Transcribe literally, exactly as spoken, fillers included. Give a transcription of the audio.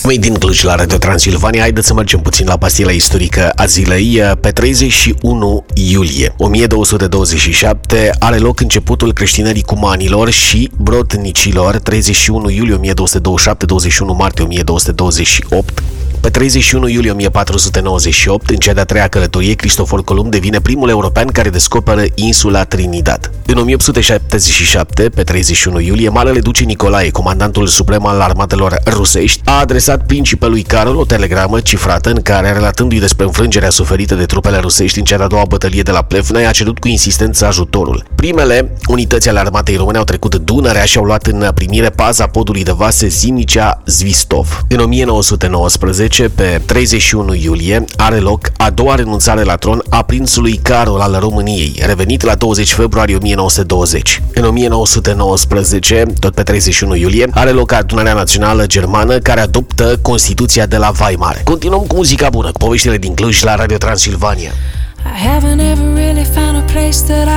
Noi din Cluj la Radio Transilvania, haideți să mergem puțin la pastila istorică a zilei. Pe treizeci și unu iulie o mie două sute douăzeci și șapte are loc începutul creștinării cumanilor și brodnicilor. treizeci și unu iulie o mie două sute douăzeci și șapte, douăzeci și unu martie o mie două sute douăzeci și opt. Pe treizeci și unu iulie o mie patru sute nouăzeci și opt, în cea de-a treia călătorie, Cristofor Columb devine primul european care descoperă insula Trinidad. În o mie opt sute șaptezeci și șapte, pe treizeci și unu iulie, Marele Duce Nicolae, comandantul suprem al armatelor rusești, a adresat principelui Carol o telegramă cifrată în care, relatându-i despre înfrângerea suferită de trupele rusești în cea de-a doua bătălie de la Plevna, i-a cerut cu insistență ajutorul. Primele unități ale armatei române au trecut Dunărea și au luat în primire paza podului de vase Zimnicea-Zvistov. În o mie nouă sute nouăsprezece, pe treizeci și unu iulie, are loc a doua renunțare la tron a prințului Carol al României, revenit la douăzeci februarie o mie nouă sute douăzeci. În o mie nouă sute nouăsprezece, tot pe treizeci și unu iulie, are loc Adunarea Națională Germană, care adoptă Constituția de la Weimar. Continuăm cu muzica bună, cu poveștile din Cluj la Radio Transilvania. I haven't ever really found a place that